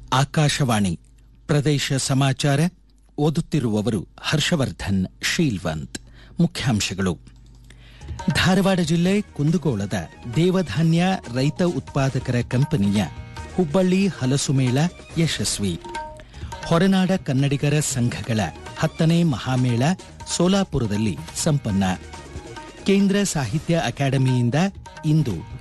ಆಕಾಶವಾಣಿ ಪ್ರದೇಶ ಸಮಾಚಾರ ಓದುತ್ತಿರುವವರು ಹರ್ಷವರ್ಧನ್ ಶೀಲ್ವಂತ್. ಮುಖ್ಯಾಂಶಗಳು. ಧಾರವಾಡ ಜಿಲ್ಲೆ ಕುಂದಗೋಳದ ದೇವಧಾನ್ಯ ರೈತ ಉತ್ಪಾದಕರ ಕಂಪನಿಯ ಹುಬ್ಬಳ್ಳಿ ಹಲಸು ಮೇಳ ಯಶಸ್ವಿ. ಹೊರನಾಡ ಕನ್ನಡಿಗರ ಸಂಘಗಳ 10ನೇ ಮಹಾಮೇಳ ಸೋಲಾಪುರದಲ್ಲಿ ಸಂಪನ್ನ. ಕೇಂದ್ರ ಸಾಹಿತ್ಯ ಅಕಾಡೆಮಿಯಿಂದ ಇಂದು